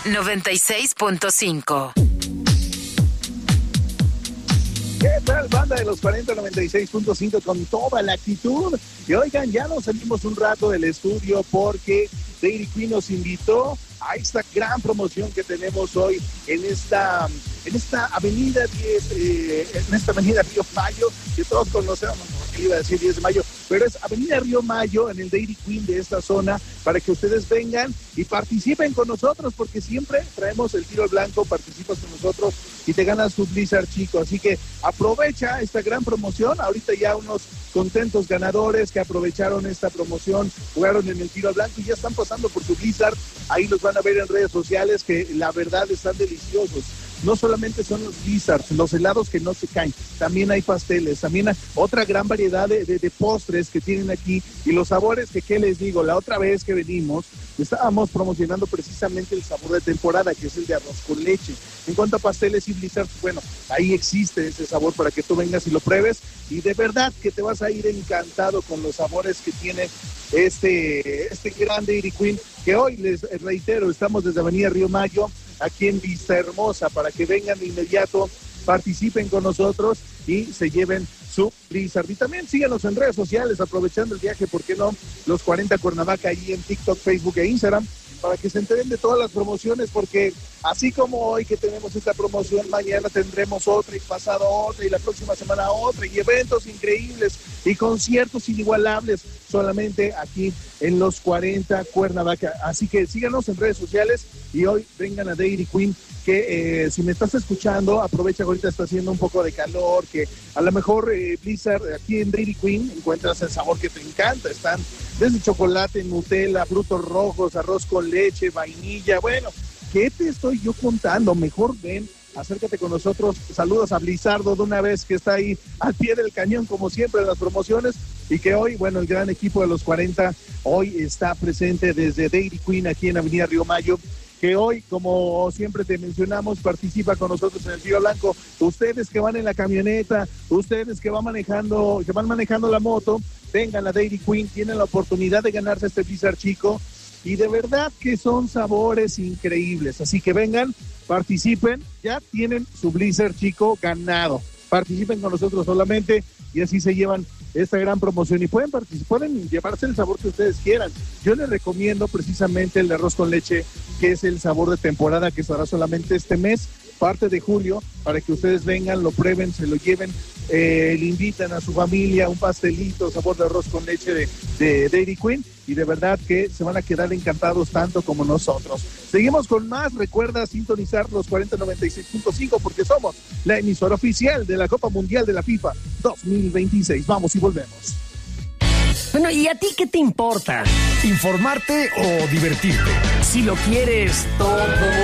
96.5. ¿Qué tal, banda de los 4096.5 con toda la actitud? Y oigan, ya nos salimos un rato del estudio porque Dairy Queen nos invitó a esta gran promoción que tenemos hoy en esta avenida 10, en esta avenida Río Mayo, que todos conocemos, porque iba a decir 10 de mayo, pero es avenida Río Mayo, en el Dairy Queen de esta zona, para que ustedes vengan y participen con nosotros, porque siempre traemos el tiro al blanco, participas con nosotros y te ganas tu Blizzard chico. Así que aprovecha esta gran promoción. Ahorita ya unos contentos ganadores que aprovecharon esta promoción, jugaron en el tiro al blanco y ya están pasando por su Blizzard. Ahí los van a ver en redes sociales, que la verdad están deliciosos. No solamente son los Blizzards, los helados que no se caen, también hay pasteles, también hay otra gran variedad de postres que tienen aquí, y los sabores que, ¿qué les digo? La otra vez que venimos, estábamos promocionando precisamente el sabor de temporada, que es el de arroz con leche. En cuanto a pasteles y Blizzards, bueno, ahí existe ese sabor para que tú vengas y lo pruebes, y de verdad que te vas a ir encantado con los sabores que tiene este gran Dairy Queen, que hoy les reitero, estamos desde Avenida Río Mayo, aquí en Vista Hermosa, para que vengan de inmediato, participen con nosotros y se lleven su Blizzard. Y también síganos en redes sociales, aprovechando el viaje, ¿por qué no? Los 40 Cuernavaca, ahí en TikTok, Facebook e Instagram, para que se enteren de todas las promociones, porque así como hoy que tenemos esta promoción, mañana tendremos otra, y pasado otra, y la próxima semana otra, y eventos increíbles y conciertos inigualables solamente aquí en los 40 Cuernavaca. Así que síganos en redes sociales y hoy vengan a Dairy Queen, que si me estás escuchando, aprovecha, ahorita está haciendo un poco de calor, que a lo mejor Blizzard, aquí en Dairy Queen encuentras el sabor que te encanta. Están desde chocolate, Nutella, frutos rojos, arroz con leche, vainilla. Bueno, ¿qué te estoy yo contando? Mejor ven, acércate con nosotros. Saludos a Blizzardo de una vez, que está ahí al pie del cañón como siempre en las promociones, y que hoy, bueno, el gran equipo de los 40 hoy está presente desde Dairy Queen aquí en Avenida Río Mayo, que hoy, como siempre te mencionamos, participa con nosotros en el tiro blanco. Ustedes que van en la camioneta, ustedes que van manejando la moto, vengan a Dairy Queen, tienen la oportunidad de ganarse este Blizzard chico, y de verdad que son sabores increíbles. Así que vengan, participen, ya tienen su Blizzard chico ganado. Participen con nosotros solamente y así se llevan esta gran promoción, y pueden llevarse el sabor que ustedes quieran. Yo les recomiendo precisamente el de arroz con leche, que es el sabor de temporada, que estará solamente este mes, parte de julio, para que ustedes vengan, lo prueben, se lo lleven, le invitan a su familia un pastelito, sabor de arroz con leche de Dairy Queen, y de verdad que se van a quedar encantados tanto como nosotros. Seguimos con más. Recuerda sintonizar los 4096.5, porque somos la emisora oficial de la Copa Mundial de la FIFA 2026. Vamos y volvemos. Bueno, ¿y a ti qué te importa? ¿Informarte o divertirte? Si lo quieres todo